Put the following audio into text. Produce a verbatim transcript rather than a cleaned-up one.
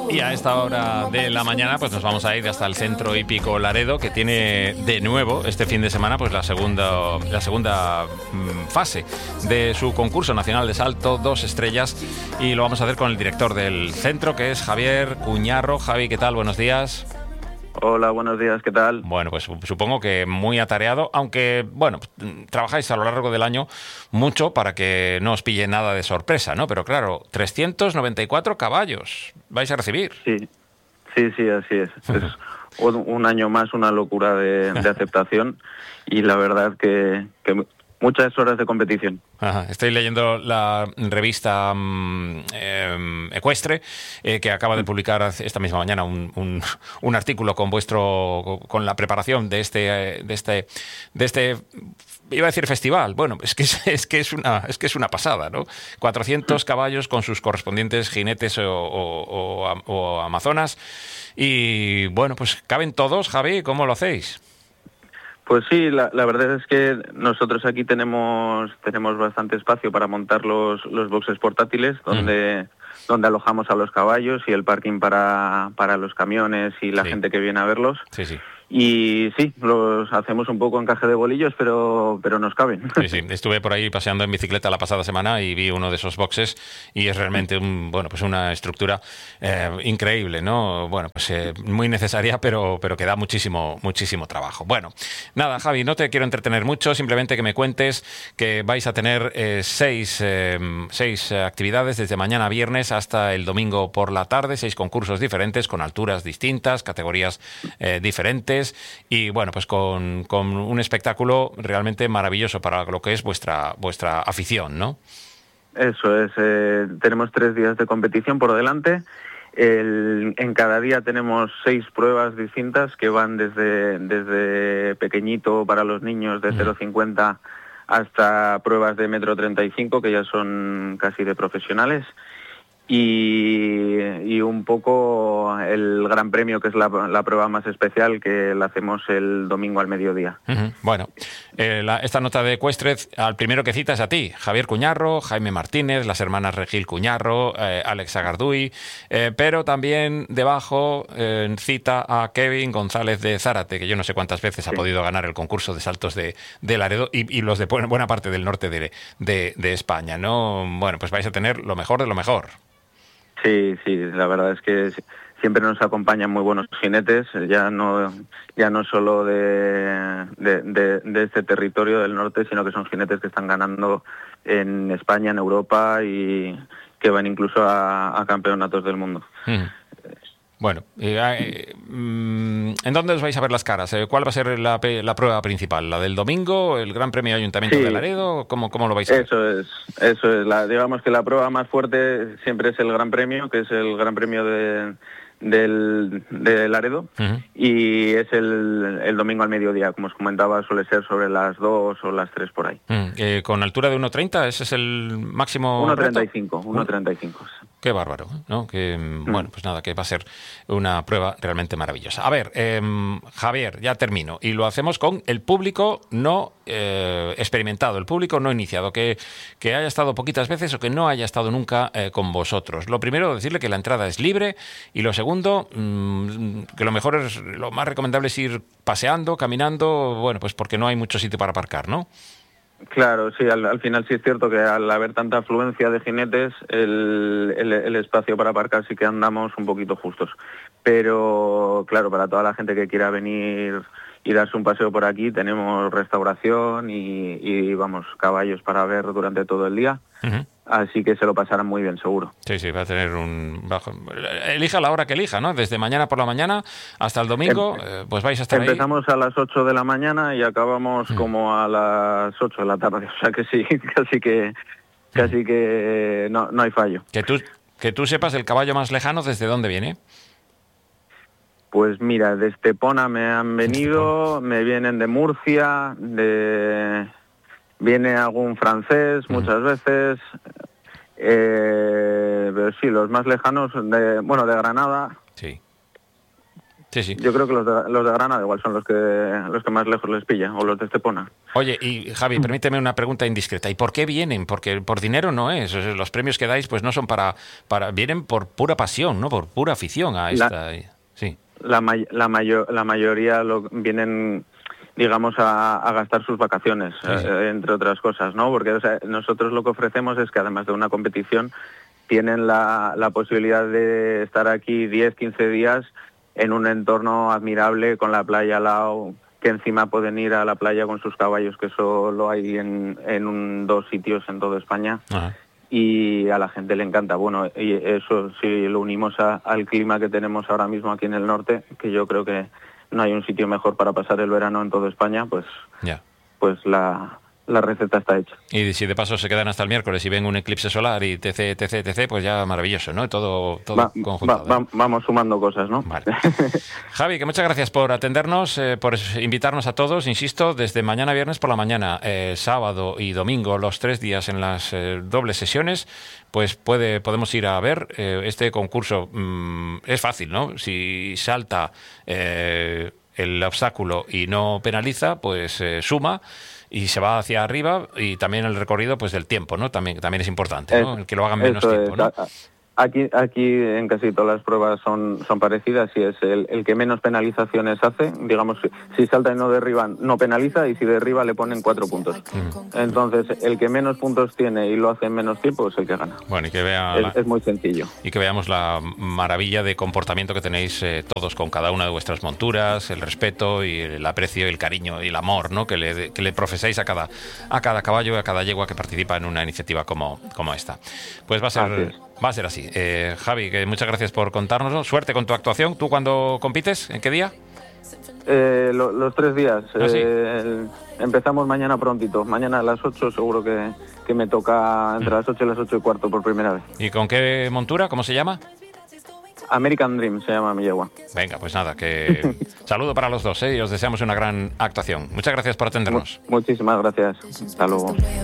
Y a esta hora de la mañana pues nos vamos a ir hasta el Centro Hípico Laredo, que tiene de nuevo este fin de semana pues la segunda, la segunda mmm, fase de su concurso nacional de salto, dos estrellas, y lo vamos a hacer con el director del centro, que es Javier Cuñarro. Javi, ¿qué tal? Buenos días. Hola, buenos días, ¿qué tal? Bueno, pues supongo que muy atareado, aunque, bueno, trabajáis a lo largo del año mucho para que no os pille nada de sorpresa, ¿no? Pero claro, trescientos noventa y cuatro caballos vais a recibir. Sí, sí, sí, así es. Es un, un año más, una locura de, de aceptación, y la verdad que, que muchas horas de competición. Ajá. Estoy leyendo la revista um, eh, Ecuestre, eh, que acaba de publicar esta misma mañana un, un, un artículo con vuestro con la preparación de este de este de este iba a decir festival. Bueno, es que es, es que es una es que es una pasada, ¿no? cuatrocientos caballos con sus correspondientes jinetes o, o, o, o amazonas, y bueno, pues caben todos. Javi, ¿cómo lo hacéis? Pues sí, la, la verdad es que nosotros aquí tenemos tenemos bastante espacio para montar los, los boxes portátiles, donde, mm. donde alojamos a los caballos, y el parking para, para los camiones y la sí. gente que viene a verlos. Sí, sí. Y sí, los hacemos un poco encaje de bolillos, pero pero nos caben. Sí, sí. Estuve por ahí paseando en bicicleta la pasada semana y vi uno de esos boxes, y es realmente un, bueno, pues una estructura eh, increíble, ¿no? Bueno, pues eh, muy necesaria, pero pero que da muchísimo muchísimo trabajo. Bueno, nada, Javi, no te quiero entretener mucho, simplemente que me cuentes que vais a tener eh, seis eh, seis actividades desde mañana viernes hasta el domingo por la tarde, seis concursos diferentes con alturas distintas, categorías eh, diferentes. Y bueno, pues con, con un espectáculo realmente maravilloso para lo que es vuestra vuestra afición, ¿no? Eso es, eh, tenemos tres días de competición por delante. El, en cada día tenemos seis pruebas distintas que van desde, desde pequeñito para los niños de cero coma cincuenta hasta pruebas de metro treinta y cinco, que ya son casi de profesionales. Y, y un poco el Gran Premio, que es la, la prueba más especial, que la hacemos el domingo al mediodía. Uh-huh. Bueno, eh, la, esta nota de Ecuestre, al primero que citas a ti, Javier Cuñarro, Jaime Martínez, las hermanas Regil Cuñarro, eh, Alex Agarduy, eh, pero también debajo eh, cita a Kevin González de Zárate, que yo no sé cuántas veces sí. ha podido ganar el concurso de saltos de, de Laredo, y, y los de buena parte del norte de, de, de España, ¿no? Bueno, pues vais a tener lo mejor de lo mejor. Sí, sí, la verdad es que siempre nos acompañan muy buenos jinetes, ya no ya no solo de, de, de, de este territorio del norte, sino que son jinetes que están ganando en España, en Europa, y que van incluso a, a campeonatos del mundo. Mm. Bueno, eh, eh, ¿en dónde os vais a ver las caras? ¿Cuál va a ser la, la prueba principal? ¿La del domingo? ¿El Gran Premio Ayuntamiento sí. de Laredo? ¿Cómo, cómo lo vais a ver? Eso es, eso es. La, digamos que la prueba más fuerte siempre es el Gran Premio, que es el Gran Premio de, del, de Laredo, uh-huh. y es el, el domingo al mediodía, como os comentaba, suele ser sobre las dos o las tres por ahí. Uh-huh. Eh, ¿Con altura de uno treinta? ¿Ese es el máximo? uno treinta y cinco, uno treinta y cinco. Qué bárbaro, ¿no? Que, mm. Bueno, pues nada, que va a ser una prueba realmente maravillosa. A ver, eh, Javier, ya termino. Y lo hacemos con el público no eh, experimentado, el público no iniciado, que, que haya estado poquitas veces o que no haya estado nunca eh, con vosotros. Lo primero, decirle que la entrada es libre, y lo segundo, mmm, que lo mejor es, lo más recomendable es ir paseando, caminando, bueno, pues porque no hay mucho sitio para aparcar, ¿no? Claro, sí, al, al final sí es cierto que al haber tanta afluencia de jinetes, el, el, el espacio para aparcar sí que andamos un poquito justos. Pero claro, para toda la gente que quiera venir y darse un paseo por aquí, tenemos restauración y, y vamos, caballos para ver durante todo el día. Uh-huh. Así que se lo pasarán muy bien, seguro. Sí, sí, va a tener un bajo. Elija la hora que elija, ¿no? Desde mañana por la mañana hasta el domingo, eh, pues vais a estar Empezamos ahí. a las ocho de la mañana y acabamos mm. como a las ocho de la tarde. O sea que sí, casi que casi mm. que no, no hay fallo. Que tú, que tú sepas, el caballo más lejano, ¿desde dónde viene? Pues mira, de Estepona me han venido, me vienen de Murcia, de... viene algún francés muchas uh-huh. veces, eh, pero sí, los más lejanos, de, bueno, de Granada. Sí. Sí, sí. Yo creo que los de, los de Granada igual son los que los que más lejos les pilla, o los de Estepona. Oye, y Javi, permíteme una pregunta indiscreta. ¿Y por qué vienen? Porque por dinero no es. O sea, los premios que dais pues no son para... para vienen por pura pasión, ¿no? Por pura afición a esta... La, sí. La, may, la, mayor, la mayoría lo, vienen, digamos, a, a gastar sus vacaciones, sí, sí. Eh, entre otras cosas, ¿no? Porque o sea, nosotros lo que ofrecemos es que además de una competición, tienen la, la posibilidad de estar aquí diez, quince días en un entorno admirable, con la playa al lado, que encima pueden ir a la playa con sus caballos, que solo hay en, en un, dos sitios en toda España. Ajá. Y a la gente le encanta. Bueno, y eso si lo unimos a, al clima que tenemos ahora mismo aquí en el norte, que yo creo que no hay un sitio mejor para pasar el verano en toda España, pues, yeah. pues la... la receta está hecha. Y si de paso se quedan hasta el miércoles y ven un eclipse solar y etc, etc, etc, pues ya maravilloso, ¿no? Todo, todo va, conjuntado. Va, va, vamos sumando cosas, ¿no? Vale. Javi, que muchas gracias por atendernos, eh, por invitarnos a todos, insisto, desde mañana viernes por la mañana, eh, sábado y domingo, los tres días en las eh, dobles sesiones, pues puede, podemos ir a ver eh, este concurso. Mmm, es fácil, ¿no? Si salta eh, el obstáculo y no penaliza, pues eh, suma y se va hacia arriba, y también el recorrido pues del tiempo, ¿no? También, también es importante, ¿no? El que lo hagan menos tiempo, es, ¿no? Aquí, aquí en casi todas las pruebas son, son parecidas, y es el, el que menos penalizaciones hace, digamos, si salta y no derriba, no penaliza, y si derriba le ponen cuatro puntos. Mm. Entonces, el que menos puntos tiene y lo hace en menos tiempo es el que gana. Bueno, y que vea... Es, la... es muy sencillo. Y que veamos la maravilla de comportamiento que tenéis eh, todos con cada una de vuestras monturas, el respeto y el aprecio, el cariño y el amor, ¿no? Que le, que le profesáis a cada, a cada caballo y a cada yegua que participa en una iniciativa como, como esta. Pues va a ser... Va a ser así. Eh, Javi, que muchas gracias por contárnoslo. Suerte con tu actuación. ¿Tú cuándo compites? ¿En qué día? Eh, lo, los tres días. ¿Ah, sí? eh, el, empezamos mañana prontito. Mañana a las ocho seguro que, que me toca entre mm. las ocho y las ocho y cuarto por primera vez. ¿Y con qué montura? ¿Cómo se llama? American Dream se llama mi yegua. Venga, pues nada, que saludo para los dos, ¿eh? Y os deseamos una gran actuación. Muchas gracias por atendernos. Muchísimas gracias. Hasta luego.